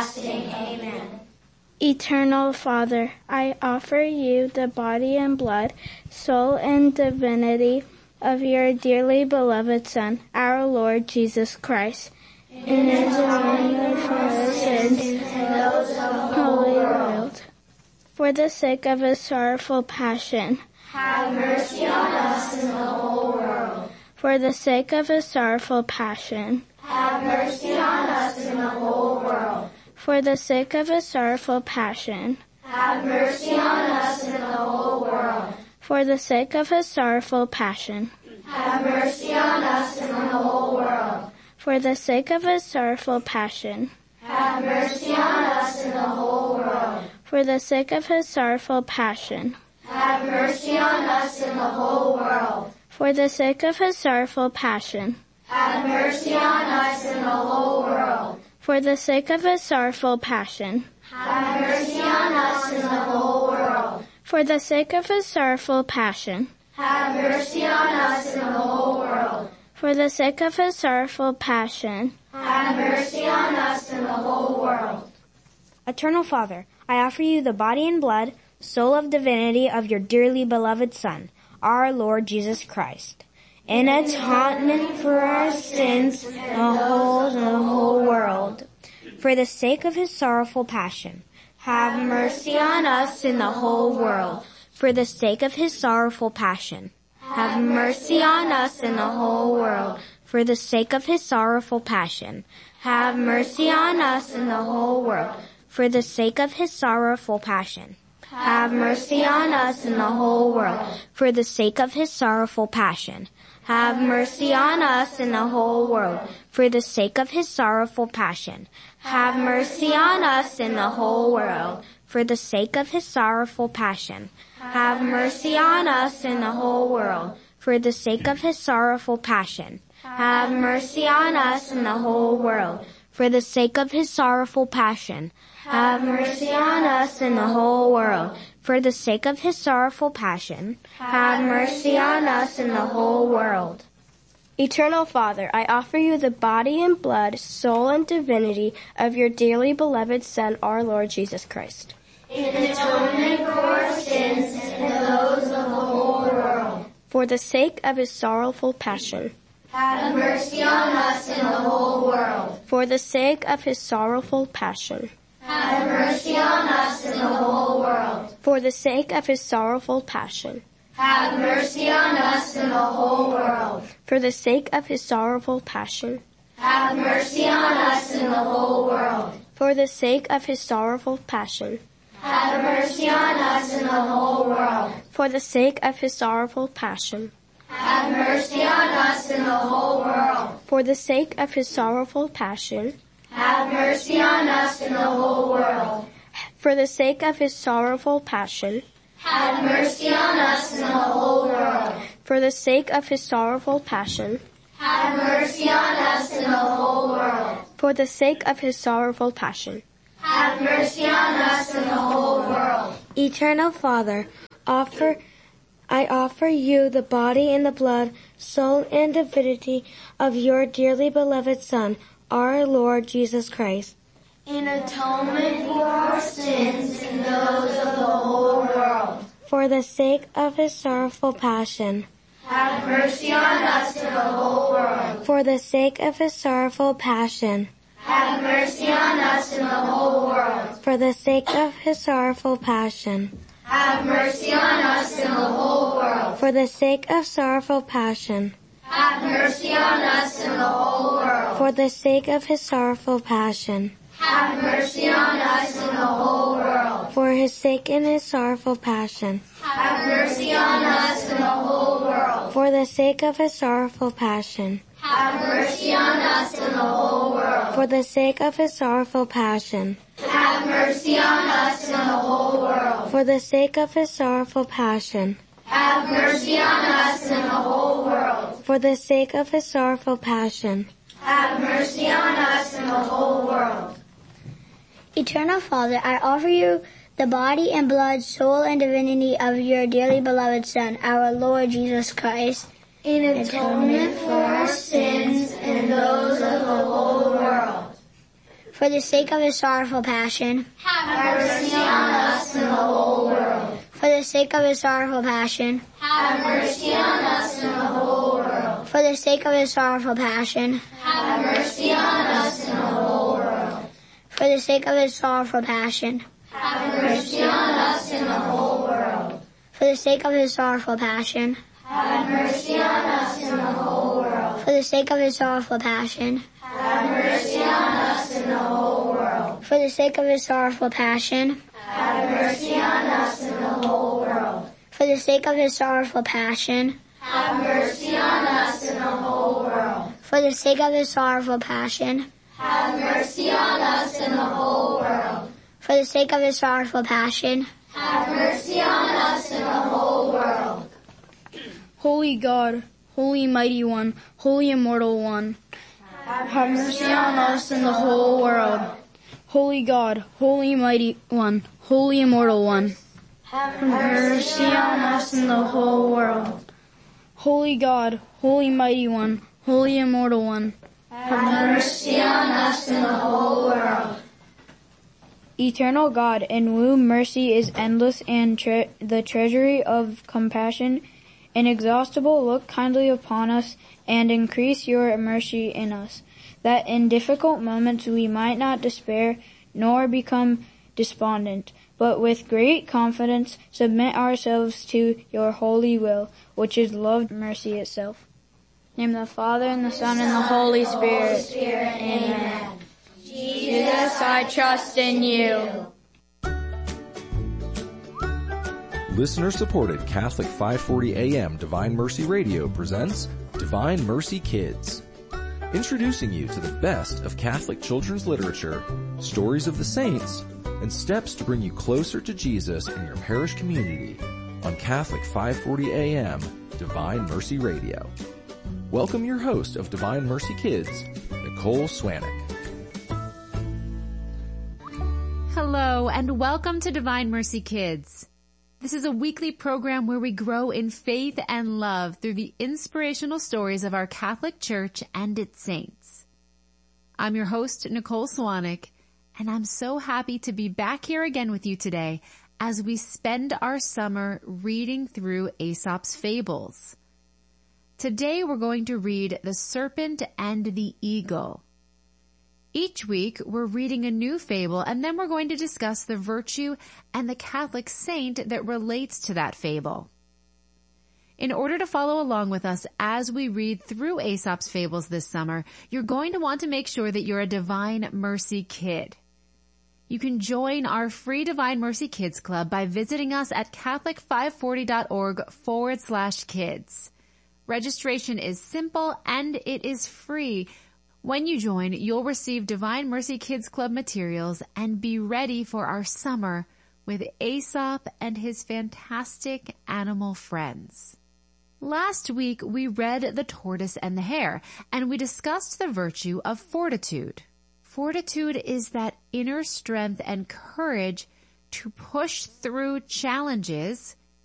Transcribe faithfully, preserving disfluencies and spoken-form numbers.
everlasting. Amen. Eternal Father, I offer you the body and blood, soul and divinity of your dearly beloved Son, our Lord Jesus Christ, in atonement for our sins and those of the whole world. For the sake of his sorrowful passion, have mercy on us and the whole world. For the sake of his sorrowful passion, have mercy on us and the whole world. For the sake of his sorrowful passion, have mercy on us and the whole world. For the sake of his sorrowful passion, have mercy on us and the whole world. For the sake of his sorrowful passion, have mercy on us and the whole world. For the sake of his sorrowful passion, have mercy on us and the whole world. For the sake of his sorrowful passion, have mercy on us and the whole world. For the sake of his sorrowful passion, have mercy on us and the whole world. For the sake of his sorrowful passion, have mercy on us and the whole world. For the sake of his sorrowful passion, have mercy on us and the whole world. Eternal Father, I offer you the body and blood, soul of divinity of your dearly beloved Son, our Lord Jesus Christ, in atonement for our sins and the whole, the whole world. For the sake of his sorrowful passion, have mercy on us and the whole world. For the sake of his sorrowful passion, have mercy on us and the whole world. For the sake of his sorrowful passion, have mercy on us and the whole world. For the sake of his sorrowful passion, have mercy on us and the whole world. For the sake of his sorrowful passion, have mercy on us and the whole world. For the sake of his sorrowful passion, have mercy on us and the whole world. For the sake of his sorrowful passion, have mercy on us and the whole world. For the sake of his sorrowful passion, have mercy on us and the whole world. For the sake of his sorrowful passion, have mercy on us and the whole world. For the sake of his sorrowful passion, have mercy on us and the whole world. Eternal Father, I offer you the body and blood, soul and divinity of your dearly beloved Son, our Lord Jesus Christ, in atonement for our sins and those of the whole world. For the sake of his sorrowful passion, have mercy on us and the whole world. For the sake of his sorrowful passion, have mercy on us and the whole world. For the sake of his sorrowful passion, have mercy on us and the whole world. For the sake of his sorrowful passion, have mercy on us and the whole world. For the sake of his sorrowful passion, have mercy on us and the whole world. For the sake of his sorrowful passion, have mercy on us and the whole world. For the sake of his sorrowful passion, have mercy on us and the whole world. For the sake of his sorrowful passion, have mercy on us and the whole world. For the sake of his sorrowful passion, have mercy on us and the whole world. For the sake of his sorrowful passion, have mercy on us and the whole world. Eternal Father, offer I offer you the body and the blood, soul and divinity of your dearly beloved Son, our Lord Jesus Christ, in atonement for our sins and those of the whole world. For the sake of his sorrowful passion, have mercy on us and the whole world. For the sake of his sorrowful passion, have mercy on us and the whole world. For the sake of his sorrowful passion, have mercy on us and the whole world. For the sake of sorrowful passion, have mercy on us and the whole world. For the sake of his sorrowful passion, have mercy on us and the whole world. For his sake and his sorrowful passion, have mercy on us and the whole world. For the sake of his sorrowful passion, have mercy on us and the whole world. For the sake of his sorrowful passion, have mercy on us and the whole world. For the sake of his sorrowful passion, have mercy on us and the whole world. For the sake of his sorrowful passion, have mercy on us and the whole world. Eternal Father, I offer you the body and blood, soul and divinity of your dearly beloved Son, our Lord Jesus Christ, in atonement for our sins and those of the whole world. For the sake of his sorrowful passion. Have mercy on us and the whole world. For the sake of his sorrowful passion. Have mercy on us and the whole world. For the sake of his sorrowful passion. Have mercy on us and the whole world. For the sake of his sorrowful passion. Have mercy on us and the whole world. For the sake of his sorrowful passion. Have mercy on us and the whole world. For the sake of his sorrowful passion. Have mercy on us and the whole world. For the sake of his sorrowful passion. Have mercy on us and the whole world. For the sake of his sorrowful passion. Have mercy on us and the whole world. For the sake of his sorrowful passion. Have mercy on us and the whole world. For the sake of his sorrowful passion. Have mercy on us and the whole world. Holy God, Holy Mighty One, Holy Immortal One, have mercy on us and the whole world. Holy God, Holy Mighty One, Holy Immortal One, have mercy on us and the whole world. Holy God, Holy Mighty One, Holy Immortal One, have mercy on us and the whole world. Eternal God, in whom mercy is endless and tre- the treasury of compassion inexhaustible, look kindly upon us and increase your mercy in us, that in difficult moments we might not despair nor become despondent, but with great confidence submit ourselves to your holy will, which is love, mercy itself. In the Father, and the Son, and the Holy Spirit. Amen. Jesus, I trust in you. Listener-supported Catholic five forty A M Divine Mercy Radio presents Divine Mercy Kids. Introducing you to the best of Catholic children's literature, stories of the saints, and steps to bring you closer to Jesus in your parish community on Catholic five forty A M Divine Mercy Radio. Welcome your host of Divine Mercy Kids, Nicole Swanick. Hello and welcome to Divine Mercy Kids. This is a weekly program where we grow in faith and love through the inspirational stories of our Catholic Church and its saints. I'm your host, Nicole Swanick, and I'm so happy to be back here again with you today as we spend our summer reading through Aesop's Fables. Today we're going to read The Serpent and the Eagle. Each week, we're reading a new fable, and then we're going to discuss the virtue and the Catholic saint that relates to that fable. In order to follow along with us as we read through Aesop's Fables this summer, you're going to want to make sure that you're a Divine Mercy Kid. You can join our free Divine Mercy Kids Club by visiting us at catholic five forty dot org forward slash kids. Registration is simple and it is free. When you join, you'll receive Divine Mercy Kids Club materials and be ready for our summer with Aesop and his fantastic animal friends. Last week, we read The Tortoise and the Hare, and we discussed the virtue of fortitude. Fortitude is that inner strength and courage to push through challenges